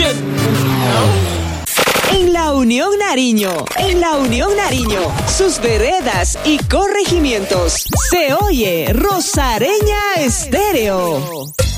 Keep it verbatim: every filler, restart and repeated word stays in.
En la Unión Nariño, en la Unión Nariño, sus veredas y corregimientos, se oye Rosareña Estéreo.